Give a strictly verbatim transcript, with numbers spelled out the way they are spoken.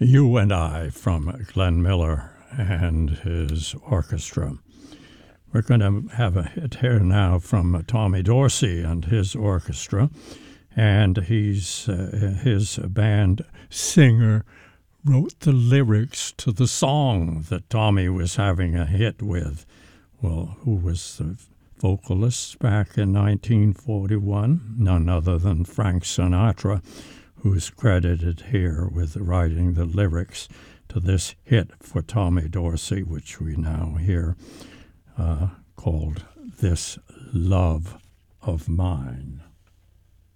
You and I from Glenn Miller and his orchestra. We're going to have a hit here now from Tommy Dorsey and his orchestra, and he's uh, his band singer wrote the lyrics to the song that Tommy was having a hit with. Well, who was the vocalist back in nineteen forty-one? None other than Frank Sinatra, who's credited here with writing the lyrics to this hit for Tommy Dorsey, which we now hear, uh, called This Love of Mine.